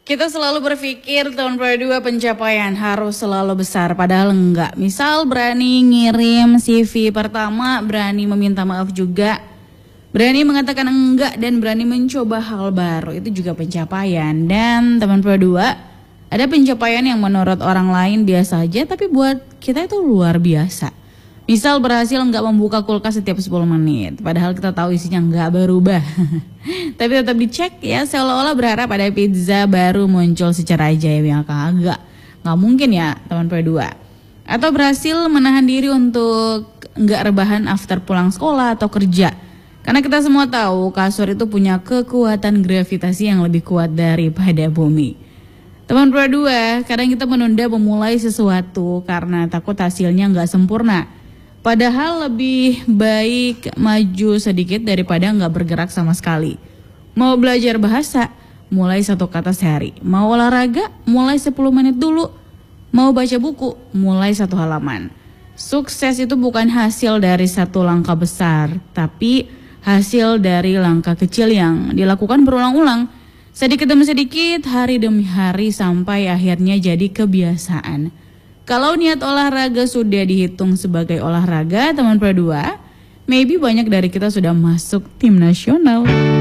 Kita selalu berpikir tahun 2022 pencapaian harus selalu besar, padahal enggak. Misal berani ngirim CV pertama, berani meminta maaf juga, berani mengatakan enggak, dan berani mencoba hal baru. Itu juga pencapaian. Dan teman 2022, ada pencapaian yang menurut orang lain biasa aja, tapi buat kita itu luar biasa. Misal berhasil nggak membuka kulkas setiap 10 menit, padahal kita tahu isinya nggak berubah. Tapi tetap dicek ya, seolah-olah berharap ada pizza baru muncul secara ajaib, yang kagak. Nggak mungkin ya teman P2. Atau berhasil menahan diri untuk nggak rebahan after pulang sekolah atau kerja. Karena kita semua tahu kasur itu punya kekuatan gravitasi yang lebih kuat daripada bumi. Teman P2, kadang kita menunda memulai sesuatu karena takut hasilnya nggak sempurna. Padahal lebih baik maju sedikit daripada nggak bergerak sama sekali. Mau belajar bahasa, mulai 1 kata sehari. Mau olahraga, mulai 10 menit dulu. Mau baca buku, mulai 1 halaman. Sukses itu bukan hasil dari 1 langkah besar, tapi hasil dari langkah kecil yang dilakukan berulang-ulang. Sedikit demi sedikit, hari demi hari, sampai akhirnya jadi kebiasaan. Kalau niat olahraga sudah dihitung sebagai olahraga, teman P2, maybe banyak dari kita sudah masuk tim nasional.